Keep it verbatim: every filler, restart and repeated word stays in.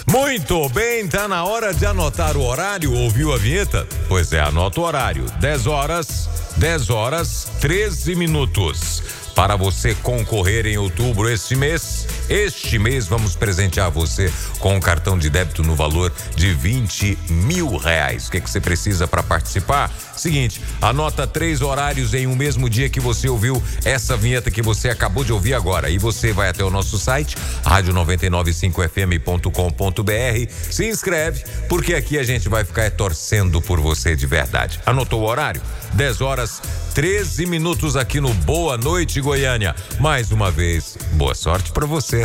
Muito bem, tá na hora de anotar o horário. Ouviu a vinheta? Pois é, anota o horário. dez horas, dez horas, treze minutos. Para você concorrer em outubro este mês, este mês vamos presentear você com um cartão de débito no valor de vinte mil reais. O que, que você precisa para participar? Seguinte, anota três horários em um mesmo dia que você ouviu essa vinheta que você acabou de ouvir agora. E você vai até o nosso site, rádio nove nove cinco f m ponto com ponto b r. Se inscreve, porque aqui a gente vai ficar torcendo por você de verdade. Anotou o horário? dez horas, treze minutos aqui no Boa Noite Goiânia. Mais uma vez, boa sorte para você.